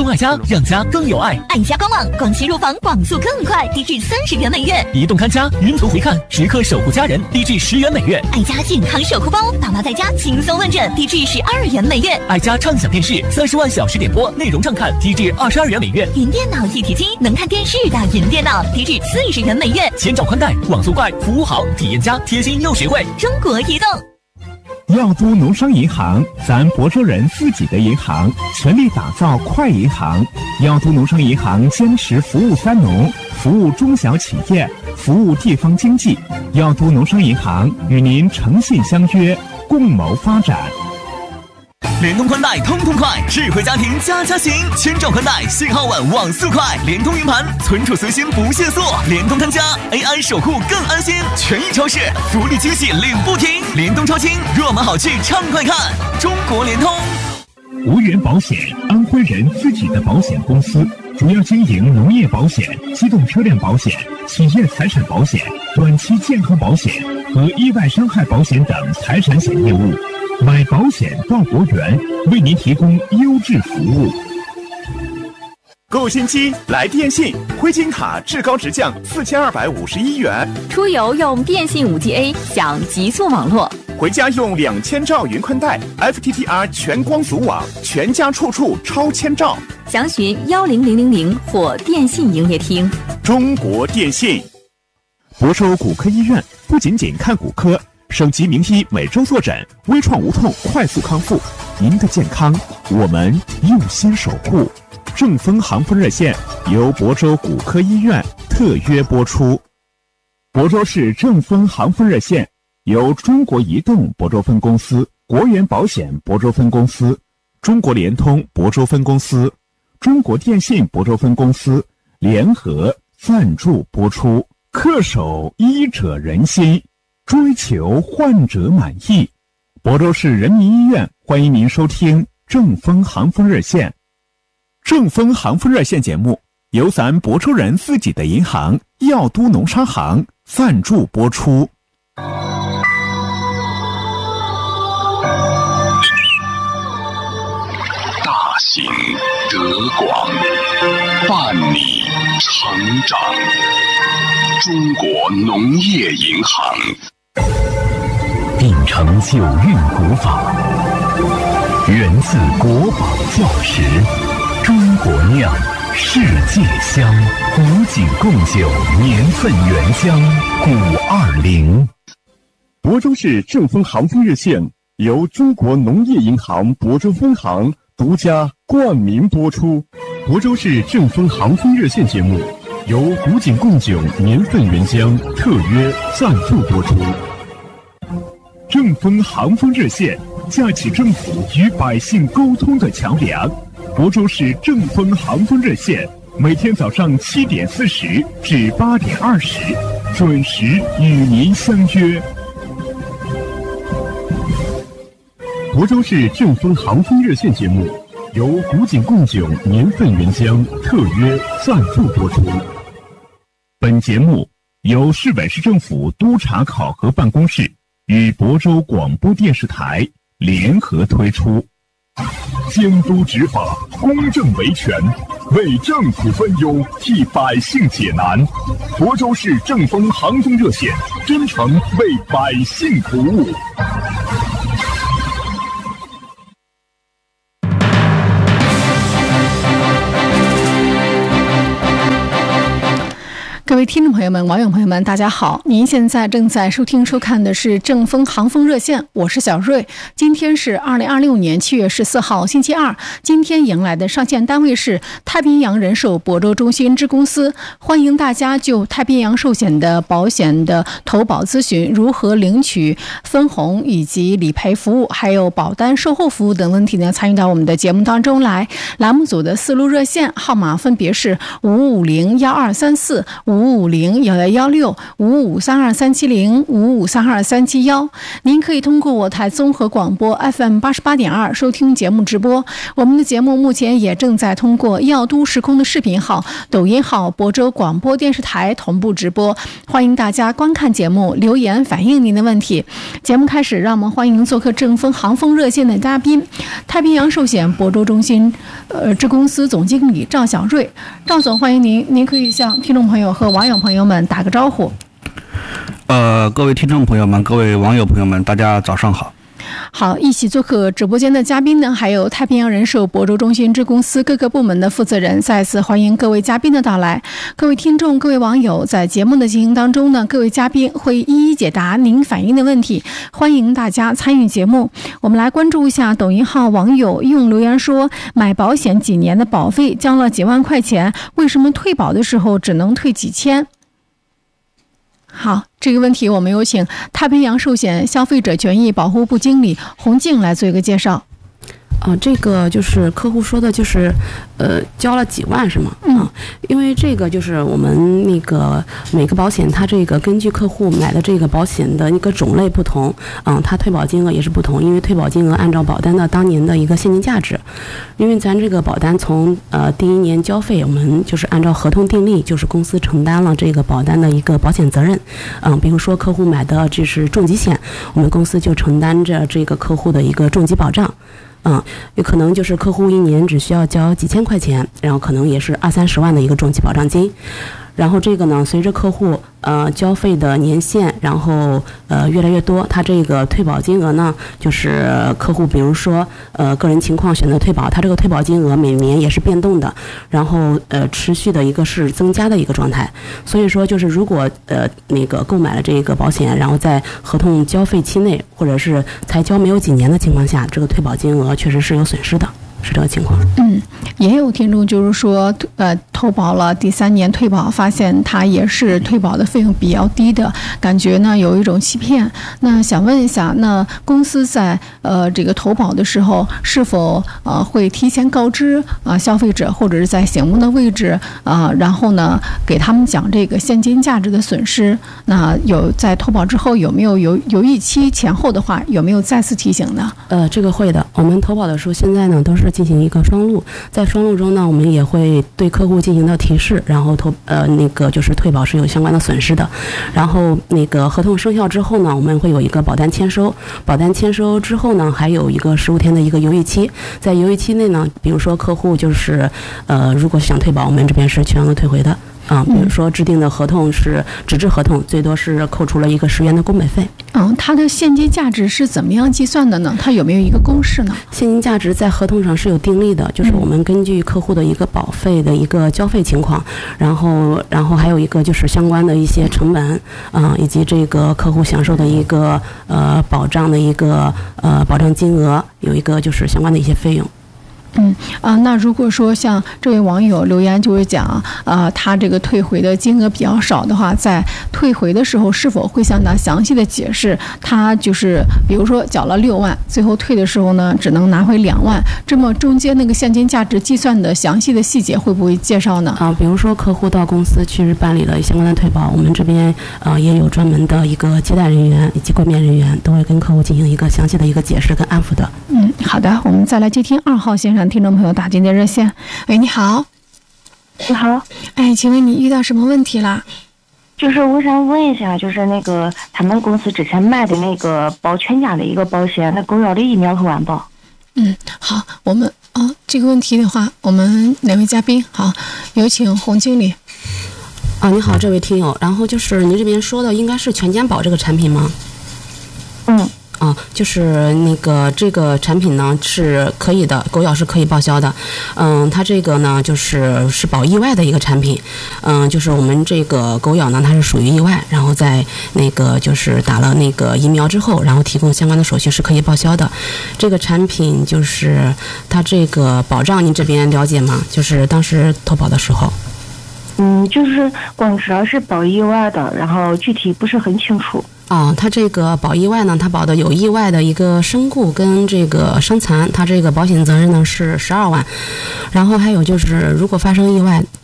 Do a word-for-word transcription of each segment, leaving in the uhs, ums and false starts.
爱家，让家更有爱。 爱家官网广西入房网速更快，低至三十元每月； 移动看家，云图回看，时刻守护家人，低至十元每月。 爱家健康守护包，爸妈在家轻松问诊，低至十二元每月。 爱家畅享电视，三十万小时点播，内容畅看，低至二十二元每月。 云电脑一体机，能看电视的云电脑，低至四十元每月。 千兆宽带，网速快，服务好，体验佳，贴心又实惠。 中国移动。 耀都农商银行，咱亳州人自己的银行，全力打造快银行。耀都农商银行坚持服务三农，服务中小企业，服务地方经济。耀都农商银行与您诚信相约，共谋发展。 联通宽带通通快，智慧家庭家家行。千兆宽带，信号稳，网速快，联通云盘，存储随心不限速。联通看家 ，A I 守护更安心。权益超市，福利惊喜领不停。联通超轻，若买好去畅快看。中国联通。 无源保险，安徽人自己的保险公司，主要经营农业保险、机动车辆保险、企业财产保险、短期健康保险和意外伤害保险等财产险业务。买保险到国源，为您提供优质服务。 购新机来电信，灰金卡至高直降四千二百五十一元。 出游用电信 五 G A 享极速网络， 回家用两千兆云宽带 F T T R 全光组网，全家处处超千兆。 详询幺零零零零或电信营业厅。 中国电信。 亳州骨科医院不仅仅看骨科，省级名医每周坐诊，微创无痛快速康复。您的健康，我们用心守护。正风航风热线由亳州骨科医院特约播出。亳州市正风航风热线由中国移动亳州分公司、国源保险亳州分公司、中国联通亳州分公司、中国电信亳州分公司联合赞助播出。恪守医者仁心，追求患者满意。亳州市人民医院欢迎您收听正风航风热线。正风航风热线节目由咱亳州人自己的银行耀都农商行赞助播出。 大行德广，伴你成长。中国农业银行。 秉承九韵古法，源自国宝教识，中国酿，世界香，古井贡酒，年份原香，古二零。 亳州市正风航风热线由中国农业银行亳州分行独家冠名播出。亳州市正风航风热线节目由古井贡酒年份原香特约赞助播出。正风航风热线架起政府与百姓沟通的桥梁。亳州市正风航风热线每天早上七点四十至八点二十准时与您相约。亳州市正风航风热线节目由古井贡酒年份原香特约赞助播出。本节目由市委市政府督察考核办公室与亳州广播电视台联合推出。监督执法，公正维权，为政府分忧，替百姓解难。亳州市正风航风热线真诚为百姓服务。 各位听众朋友们、网友朋友们，大家好！您现在正在收听、收看的是正风航风热线，我是小瑞。今天是二零二六年七月十四号，星期二。今天迎来的上线单位是太平洋人寿亳州中心支公司，欢迎大家就太平洋寿险的保险的投保咨询、如何领取分红以及理赔服务，还有保单售后服务等问题呢，参与到我们的节目当中来。栏目组的四路热线号码分别是五五零幺二三四、五五五零幺幺幺六五五三二三七零五五三二三七幺。您可以通过我台综合广播 F M 八十八点二收听节目直播。我们的节目目前也正在通过耀都时空的视频号、抖音号、亳州广播电视台同步直播，欢迎大家观看节目，留言反映您的问题。节目开始，让我们欢迎做客正风航风热线的嘉宾，太平洋寿险亳州中心呃支公司总经理赵小瑞。赵总，欢迎您，您可以向听众朋友和网友朋友们打个招呼。 呃，各位听众朋友们，各位网友朋友们，大家早上好。 好，一起做客直播间的嘉宾呢，还有太平洋人寿亳州中心支公司各个部门的负责人。再次欢迎各位嘉宾的到来。各位听众、各位网友，在节目的进行当中呢，各位嘉宾会一一解答您反映的问题，欢迎大家参与节目。我们来关注一下抖音号网友用留言说，买保险几年的保费交了几万块钱，为什么退保的时候只能退几千？好，这个问题我们有请太平洋寿险消费者权益保护部经理洪静来做一个介绍。 啊、呃，这个就是客户说的，就是呃，交了几万是吗？嗯，因为这个就是我们那个每个保险，它这个根据客户买的这个保险的一个种类不同，嗯、呃，它退保金额也是不同，因为退保金额按照保单的当年的一个现金价值，因为咱这个保单从呃第一年交费，我们就是按照合同订立，就是公司承担了这个保单的一个保险责任，嗯、呃，比如说客户买的这是重疾险，我们公司就承担着这个客户的一个重疾保障。嗯，有可能就是客户一年只需要交几千块钱，然后可能也是二三十万的一个重疾保障金。然后这个呢，随着客户呃交费的年限，然后呃越来越多，它这个退保金额呢，就是客户比如说呃个人情况选择退保，它这个退保金额每年也是变动的，然后呃持续的一个是增加的一个状态。所以说就是如果呃那个购买了这个保险，然后在合同交费期内或者是才交没有几年的情况下，这个退保金额确实是有损失的。是这个情况。 嗯，也有听众就是说，呃，投保了第三年退保，发现他也是退保的费用比较低的，感觉呢有一种欺骗。那想问一下，那公司在呃这个投保的时候，是否呃会提前告知啊、呃、消费者，或者是在醒目的位置啊、呃，然后呢给他们讲这个现金价值的损失？那有在投保之后有没有犹犹豫期前后的话，有没有再次提醒呢？ 呃，这个会的。我们投保的时候，现在呢都是进行一个双录，在双录中呢，我们也会对客户进行到提示，然后投呃那个就是退保是有相关的损失的，然后那个合同生效之后呢，我们会有一个保单签收，保单签收之后呢，还有一个十五天的一个犹豫期，在犹豫期内呢，比如说客户就是呃如果想退保，我们这边是全额退回的。啊，比如说制定的合同是纸质合同，最多是扣除了一个十元的工本费。 嗯，它的现金价值是怎么样计算的呢？它有没有一个公式呢？ 现金价值在合同上是有订立的，就是我们根据客户的一个保费的一个交费情况，然后然后还有一个就是相关的一些成本，啊、呃，以及这个客户享受的一个呃保障的一个呃保障金额，有一个就是相关的一些费用。 嗯啊，那如果说像这位网友留言就是讲啊，他这个退回的金额比较少的话，在退回的时候是否会向他详细的解释，他就是比如说缴了六万，最后退的时候呢只能拿回两万，这么中间那个现金价值计算的详细的细节会不会介绍呢？ 啊，比如说客户到公司去办理了相关的退保，我们这边呃也有专门的一个接待人员以及柜面人员，都会跟客户进行一个详细的一个解释跟安抚的。 嗯，好的，我们再来接听二号线上听众朋友打进的热线。喂，你好。 你好。 哎，请问你遇到什么问题啦？ 就是我想问一下，就是那个他们公司之前卖的那个保全家的一个保险，那狗咬的疫苗和完保。 嗯，好，我们啊、哦、这个问题的话，我们哪位嘉宾？好，有请洪经理。 啊，你好，这位听友。然后就是您这边说的应该是全健保这个产品吗？ 嗯。 啊，就是那个这个产品呢是可以的，狗咬是可以报销的。嗯，它这个呢就是是保意外的一个产品。嗯，就是我们这个狗咬呢它是属于意外，然后在那个就是打了那个疫苗之后，然后提供相关的手续是可以报销的。这个产品就是它这个保障，您这边了解吗？就是当时投保的时候。 嗯，就是光知道是保意外的，然后具体不是很清楚。 哦，它这个保意外呢，它保的有意外的一个身故跟这个伤残，它这个保险责任呢是十二万，然后还有就是如果发生意外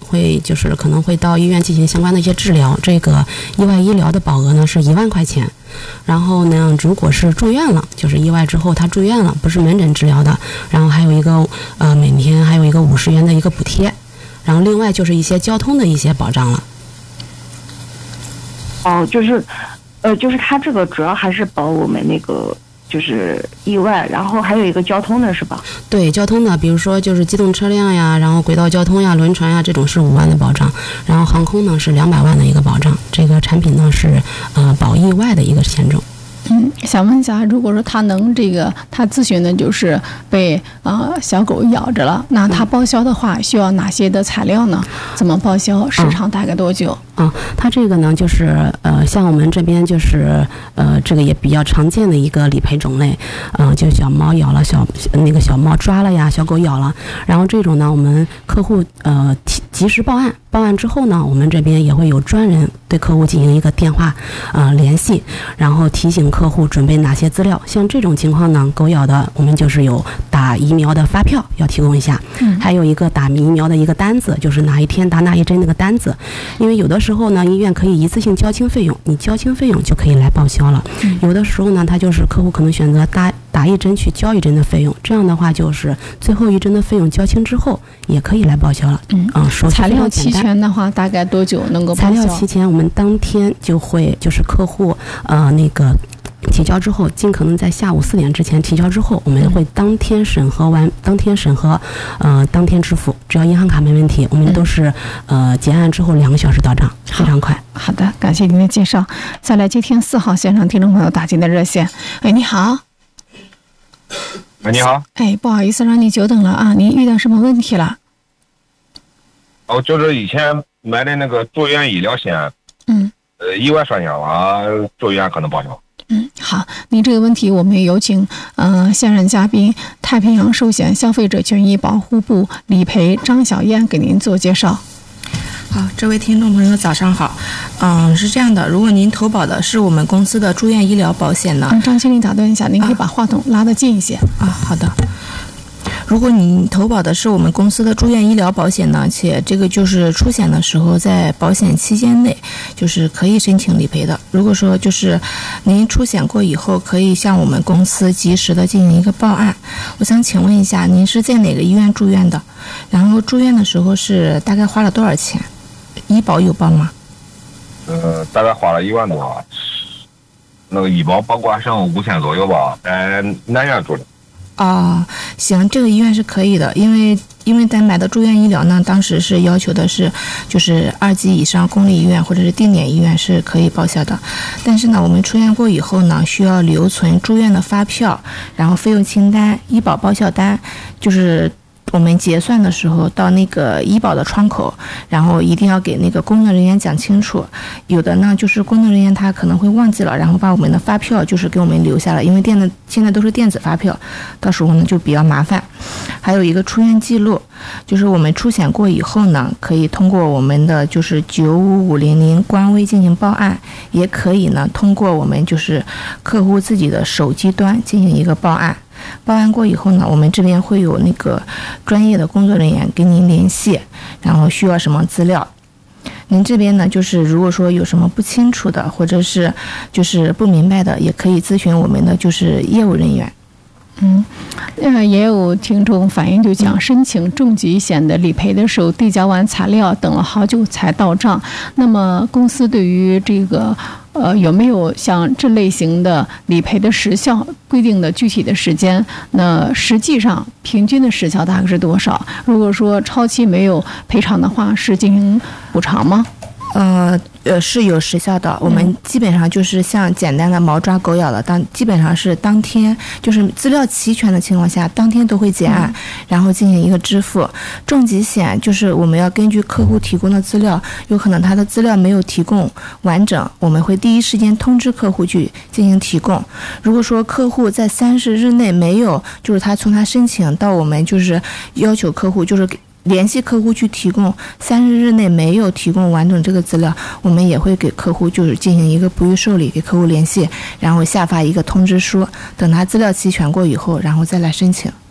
会就是可能会到医院进行相关的一些治疗，这个意外医疗的保额呢是一万块钱。然后呢，如果是住院了，就是意外之后他住院了，不是门诊治疗的，然后还有一个呃每天还有一个五十元的一个补贴，然后另外就是一些交通的一些保障了。 哦，就是，呃，就是他这个主要还是保我们那个。就是意外，然后还有一个交通的是吧？ 对，交通的，比如说就是机动车辆呀，然后轨道交通呀、轮船呀，这种是五万的保障，然后航空呢是两百万的一个保障。这个产品呢是呃保意外的一个险种。 嗯，想问一下，如果说他能这个，他咨询的就是被啊、呃、小狗咬着了，那他报销的话需要哪些的材料呢？怎么报销？时长大概多久？ 啊，它这个呢，就是呃，像我们这边就是呃，这个也比较常见的一个理赔种类，嗯、呃，就小猫咬了小那个小猫抓了呀，小狗咬了，然后这种呢，我们客户呃及及时报案，报案之后呢，我们这边也会有专人对客户进行一个电话呃联系，然后提醒客户准备哪些资料。像这种情况呢，狗咬的我们就是有打疫苗的发票要提供一下，嗯，还有一个打疫苗的一个单子，就是哪一天打哪一针那个单子，因为有的时候呢，医院可以一次性交清费用，你交清费用就可以来报销了。嗯、有的时候呢，他就是客户可能选择打打一针去交一针的费用，这样的话就是最后一针的费用交清之后也可以来报销了。嗯啊，手续材料齐全的话，大概多久能够报销？ 材料齐全，我们当天就会就是客户呃那个。提交之后，尽可能在下午四点之前提交之后，我们会当天审核完，当天审核，呃，当天支付，只要银行卡没问题，我们都是呃结案之后两个小时到账，非常快。 好的，感谢您的介绍。再来接听四号线上听众朋友打进的热线。哎，你好。 哎，你好。 哎，不好意思让你久等了啊，您遇到什么问题了？ 哦，就是以前买的那个住院医疗险， 嗯， 呃，意外摔伤了，住院可能报销。 嗯，好，您这个问题我们有请呃现任嘉宾太平洋寿险消费者权益保护部理赔张小燕给您做介绍。 好，这位听众朋友早上好。嗯，是这样的，如果您投保的是我们公司的住院医疗保险呢， 嗯、张经理打断一下，您可以把话筒拉得近一些。 啊，好的。如果你投保的是我们公司的住院医疗保险呢，且这个就是出险的时候在保险期间内就是可以申请理赔的。如果说就是您出险过以后，可以向我们公司及时的进行一个报案。我想请问一下，您是在哪个医院住院的？然后住院的时候是大概花了多少钱？医保有报吗？ 呃，大概花了一万多，那个医保包括还剩五千左右吧，在南院住的。 哦，行，这个医院是可以的，因为因为咱买的住院医疗呢，当时是要求的是就是二级以上公立医院或者是定点医院是可以报销的，但是呢，我们出院过以后呢，需要留存住院的发票，然后费用清单、医保报销单，就是我们结算的时候到那个医保的窗口，然后一定要给那个工作人员讲清楚。有的呢就是工作人员他可能会忘记了，然后把我们的发票就是给我们留下了，因为电子现在都是电子发票，到时候呢就比较麻烦。还有一个出院记录，就是我们出险过以后呢，可以通过我们的就是九五五零零官微进行报案，也可以呢通过我们就是客户自己的手机端进行一个报案。报案过以后呢，我们这边会有那个专业的工作人员跟您联系，然后需要什么资料。您这边呢，就是如果说有什么不清楚的，或者是就是不明白的，也可以咨询我们的就是业务人员。 嗯，呃，也有听众反映，就讲申请重疾险的理赔的时候，递交完材料等了好久才到账。那么公司对于这个呃有没有像这类型的理赔的时效规定的具体的时间？那实际上平均的时效大概是多少？如果说超期没有赔偿的话，是进行补偿吗？ 呃呃是有时效的，我们基本上就是像简单的猫抓狗咬的，当基本上是当天，就是资料齐全的情况下，当天都会结案，嗯、然后进行一个支付。重疾险就是我们要根据客户提供的资料，有可能他的资料没有提供完整，我们会第一时间通知客户去进行提供。如果说客户在三十日内没有，就是他从他申请到我们就是要求客户就是给。联系客户去提供，三十日内没有提供完整这个资料，我们也会给客户就是进行一个不予受理，给客户联系，然后下发一个通知书，等他资料齐全过以后，然后再来申请。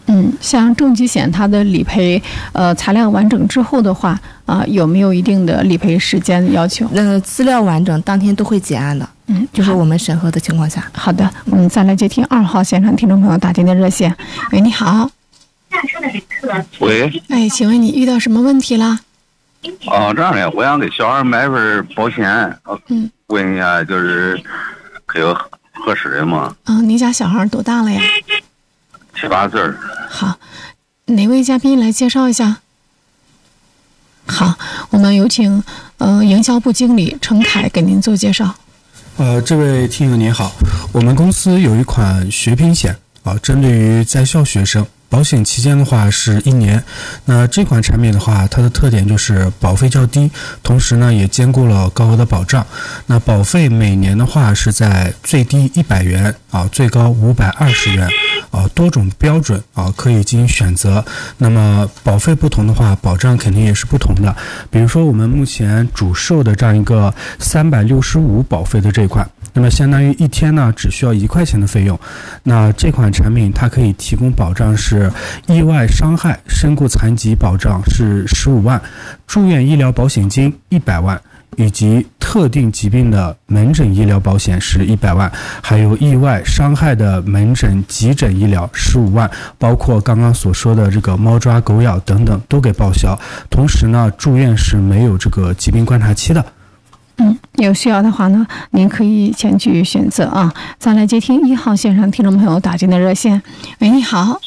嗯，像重疾险它的理赔，呃，材料完整之后的话，啊、呃，有没有一定的理赔时间要求？ 呃，资料完整，当天都会结案的。 嗯， 就是我们审核的情况下。 好的，我们再来接听二号线上听众朋友打进的热线。喂，你好。 喂。 哎，请问你遇到什么问题啦？ 哦，这样的，我想给小孩买份保险，嗯，问一下，就是可有合适的吗？ 嗯，你家小孩多大了呀？ 七八岁。 好，哪位嘉宾来介绍一下？好，我们有请呃营销部经理陈凯给您做介绍。 呃，这位听友您好，我们公司有一款学平险啊，针对于在校学生，保险期间的话是一年。那这款产品的话，它的特点就是保费较低，同时呢也兼顾了高额的保障。那保费每年的话是在最低一百元啊，最高五百二十元啊，多种标准啊可以进行选择。那么保费不同的话，保障肯定也是不同的。比如说我们目前主售的这样一个三百六十五保费的这款。那么相当于一天呢只需要一块钱的费用。那这款产品它可以提供保障是意外伤害身故残疾保障是十五万，住院医疗保险金一百万，以及特定疾病的门诊医疗保险是一百万，还有意外伤害的门诊急诊医疗十五万，包括刚刚所说的这个猫抓狗咬等等都给报销。同时呢住院是没有这个疾病观察期的。 嗯，有需要的话呢，您可以前去选择啊。再来接听一号线上听众朋友打进的热线。喂，你好，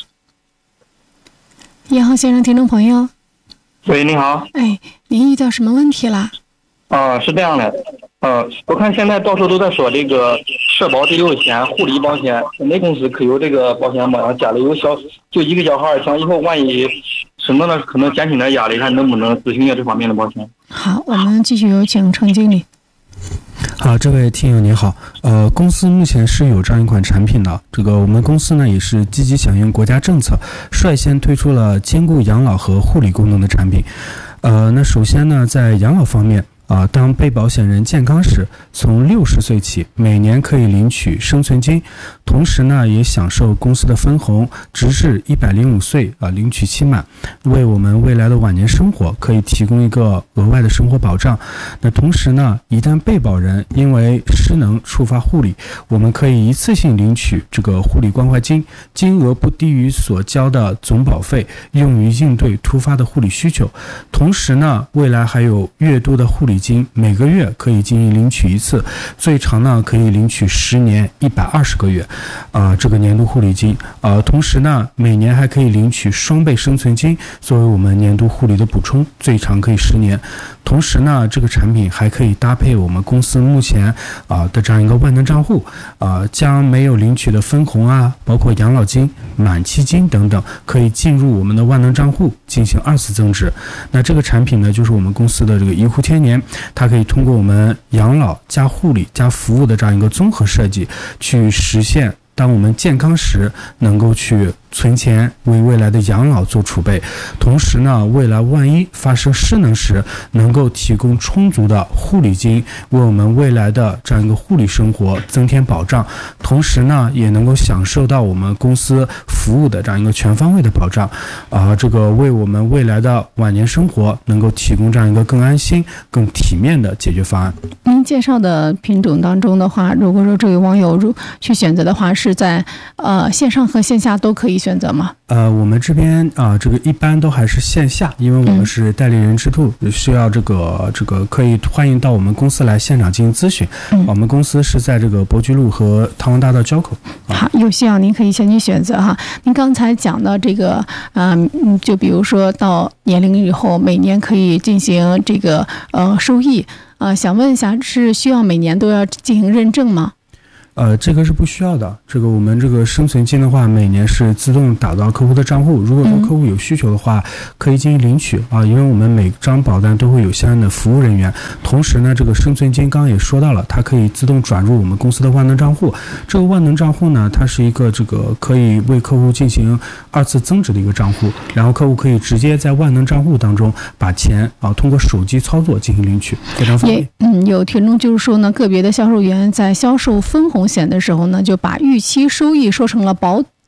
一号线上听众朋友。 喂，你好。 哎，您遇到什么问题啦？ 啊、呃，是这样的，呃，我看现在到处都在说这个社保第六险、护理保险，我们公司可有这个保险吗？然后家里有小，就一个小孩，想以后万一生到了，可能减轻点压力，看能不能咨询一下这方面的保险。 好，我们继续有请陈经理。 好，这位听友您好，呃，公司目前是有这样一款产品的，这个我们公司呢也是积极响应国家政策，率先推出了兼顾养老和护理功能的产品。呃，那首先呢，在养老方面。啊，当被保险人健康时，从六十岁起，每年可以领取生存金，同时呢，也享受公司的分红，直至一百零五岁啊领取期满，为我们未来的晚年生活可以提供一个额外的生活保障。那同时呢，一旦被保人因为失能触发护理，我们可以一次性领取这个护理关怀金，金额不低于所交的总保费，用于应对突发的护理需求。同时呢，未来还有月度的护理金，每个月可以进行领取一次，最长呢可以领取十年一百二十个月，啊、呃，这个年度护理金，呃，同时呢每年还可以领取双倍生存金，作为我们年度护理的补充，最长可以十年。同时呢，这个产品还可以搭配我们公司目前啊、呃、的这样一个万能账户，啊、呃，将没有领取的分红啊，包括养老金、满期金等等，可以进入我们的万能账户进行二次增值。那这个产品呢，就是我们公司的这个一户千年，它可以通过我们养老加护理加服务的这样一个综合设计，去实现当我们健康时能够去存钱为未来的养老做储备，同时呢，未来万一发生失能时，能够提供充足的护理金，为我们未来的这样一个护理生活增添保障，同时呢，也能够享受到我们公司服务的这样一个全方位的保障，啊、呃，这个为我们未来的晚年生活能够提供这样一个更安心、更体面的解决方案。 您介绍的品种当中的话，如果说这位网友如去选择的话，是在呃线上和线下都可以选择吗？ 呃，我们这边啊、呃，这个一般都还是线下，因为我们是代理人制度，嗯、需要这个这个可以欢迎到我们公司来现场进行咨询。嗯、我们公司是在这个伯驹路和唐王大道交口。 啊、好，有需要您可以先去选择哈。您刚才讲到这个，嗯、呃，就比如说到年龄以后，每年可以进行这个呃收益，呃，想问一下，是需要每年都要进行认证吗？ 呃，这个是不需要的。这个我们这个生存金的话，每年是自动打到客户的账户。如果说客户有需求的话，嗯、可以进行领取啊。因为我们每张保单都会有相应的服务人员。同时呢，这个生存金刚刚也说到了，它可以自动转入我们公司的万能账户。这个万能账户呢，它是一个这个可以为客户进行二次增值的一个账户，然后客户可以直接在万能账户当中把钱啊通过手机操作进行领取，非常方便。 嗯，有听众就是说呢，个别的销售员在销售分红险的时候呢，就把预期收益说成了保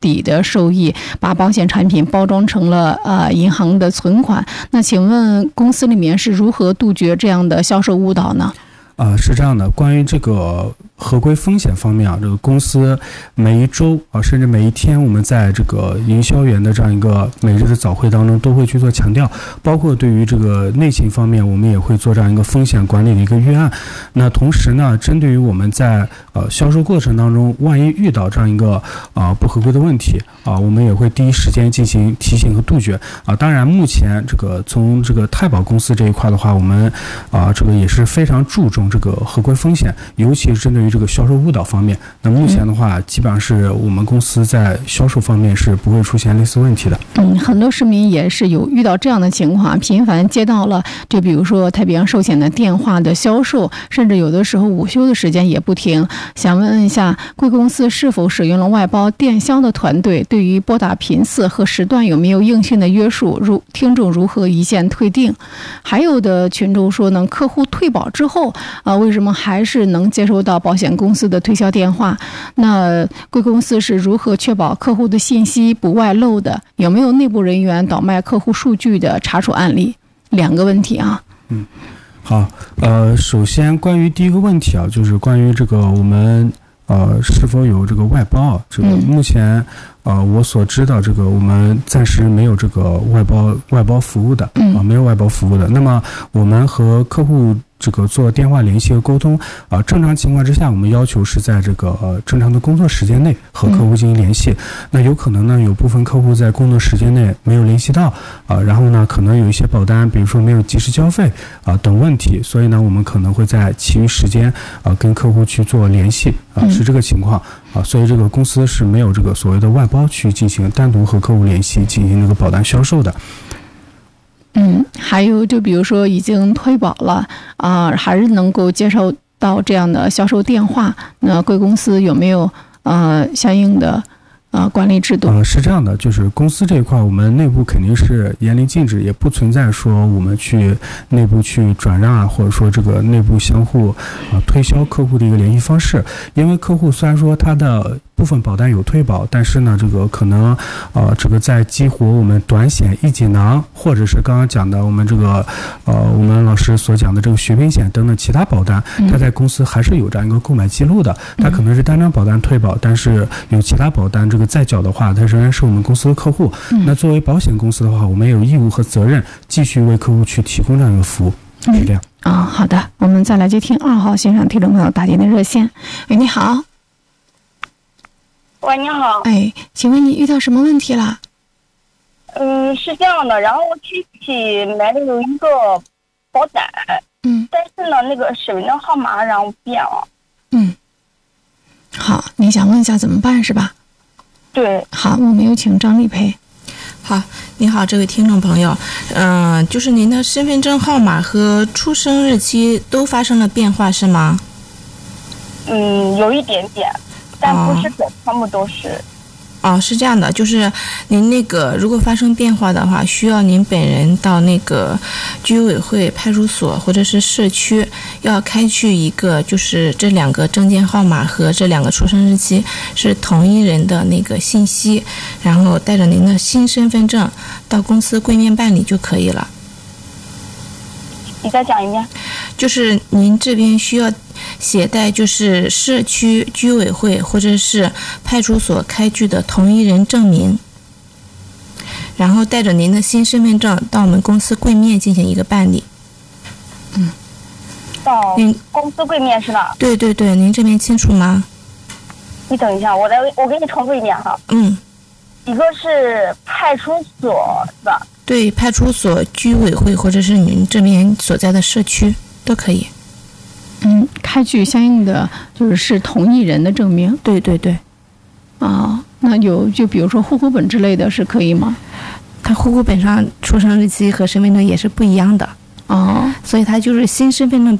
底的收益，把保险产品包装成了呃银行的存款。那请问公司里面是如何杜绝这样的销售误导呢？ 啊、呃，是这样的，关于这个合规风险方面啊，这个公司每一周啊，甚至每一天，我们在这个营销员的这样一个每日的早会当中，都会去做强调，包括对于这个内勤方面，我们也会做这样一个风险管理的一个预案。那同时呢，针对于我们在呃销售过程当中，万一遇到这样一个啊、呃、不合规的问题啊，我们也会第一时间进行提醒和杜绝啊。当然，目前这个从这个太保公司这一块的话，我们啊这个也是非常注重这个合规风险，尤其是针对于这个销售误导方面。那目前的话，基本上是我们公司在销售方面是不会出现类似问题的。 嗯，很多市民也是有遇到这样的情况，频繁接到了就比如说太平洋寿险的电话的销售，甚至有的时候午休的时间也不停。想问一下，贵公司是否使用了外包电销的团队？对于拨打频次和时段有没有硬性的约束？如听众如何一键退订？还有的群众说呢，客户退保之后啊、呃，为什么还是能接收到保险公司的推销电话？那贵公司是如何确保客户的信息不外漏的？有没有内部人员倒卖客户数据的查处案例？两个问题啊。 嗯，好，呃，首先关于第一个问题啊，就是关于这个我们呃是否有这个外包啊？这个目前。呃，我所知道，这个我们暂时没有这个外包外包服务的，啊，没有外包服务的。那么我们和客户这个做电话联系和沟通，啊、呃，正常情况之下，我们要求是在这个呃正常的工作时间内和客户进行联系。嗯、那有可能呢，有部分客户在工作时间内没有联系到，啊、呃，然后呢，可能有一些保单，比如说没有及时交费啊、呃、等问题，所以呢，我们可能会在其余时间啊、呃、跟客户去做联系，啊、呃，是这个情况。啊，所以这个公司是没有这个所谓的外包去进行单独和客户联系进行这个保单销售的。 嗯，还有就比如说已经退保了啊、呃，还是能够接受到这样的销售电话，那贵公司有没有呃相应的呃管理制度？ 呃，是这样的，就是公司这一块，我们内部肯定是严令禁止，也不存在说我们去内部去转让啊，或者说这个内部相互啊、呃、推销客户的一个联系方式。因为客户虽然说他的部分保单有退保，但是呢，这个可能呃这个在激活我们短险一锦囊，或者是刚刚讲的我们这个呃我们老师所讲的这个学平险等等其他保单，它在公司还是有这样一个购买记录的。它可能是单张保单退保，但是有其他保单这个再缴的话，它仍然是我们公司的客户。嗯、那作为保险公司的话，我们也有义务和责任继续为客户去提供这样一个服务，嗯、是这样。 啊、哦，好的，我们再来接听二号线上听众朋友打进的热线。喂，你好。 喂，你好。 哎，请问你遇到什么问题了？ 嗯，是这样的，然后我具体买的有一个保单， 嗯， 但是呢，那个身份证号码让我变了。 嗯，好，你想问一下怎么办是吧？ 对。 好，我们有请张丽培。 好，你好，这位听众朋友，嗯、呃，就是您的身份证号码和出生日期都发生了变化是吗？ 嗯，有一点点。但不是全部都是。 哦，是这样的，就是您那个如果发生变化的话，需要您本人到那个居委会、派出所或者是社区，要开具一个就是这两个证件号码和这两个出生日期是同一人的那个信息，然后带着您的新身份证到公司柜面办理就可以了。 你再讲一遍。 就是您这边需要携带就是社区居委会或者是派出所开具的同一人证明，然后带着您的新身份证到我们公司柜面进行一个办理。 嗯，到公司柜面是吧？ 对对对，您这边清楚吗？ 你等一下，我来，我给你重复一遍哈。 嗯， 一个是派出所是吧？ 对，派出所、居委会或者是您这边所在的社区都可以。 嗯，开具相应的就是是同一人的证明。 对对对。 啊、哦，那有就比如说户口本之类的是可以吗？ 他户口本上出生日期和身份证也是不一样的。 哦， 所以他就是新身份证